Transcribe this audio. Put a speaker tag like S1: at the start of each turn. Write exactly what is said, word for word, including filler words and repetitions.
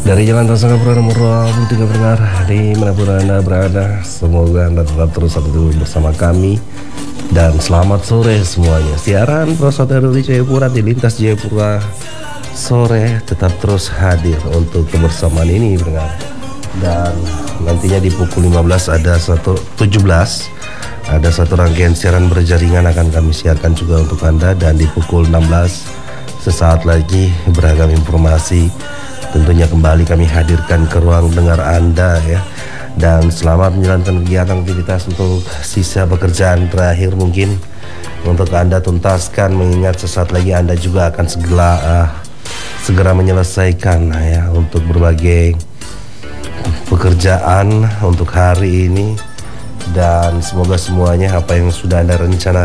S1: Dari Jalan Tasangapura nomor dua puluh tiga pendengar di manapun Anda berada, semoga Anda tetap terus satu bersama kami dan selamat sore semuanya. Siaran Prosota dari Jayapura di Lintas Jayapura sore tetap terus hadir untuk kebersamaan ini pendengar. Dan nantinya di pukul lima belas ada satu tujuh belas ada satu rangkaian siaran berjaringan akan kami siarkan juga untuk Anda, dan di pukul enam belas sesaat lagi beragam informasi tentunya kembali kami hadirkan ke ruang dengar Anda ya. Dan selamat menjalankan kegiatan aktivitas untuk sisa pekerjaan terakhir mungkin untuk Anda tuntaskan, mengingat sesaat lagi Anda juga akan segera uh, segera menyelesaikan ya untuk berbagai pekerjaan untuk hari ini. Dan semoga semuanya apa yang sudah Anda rencanakan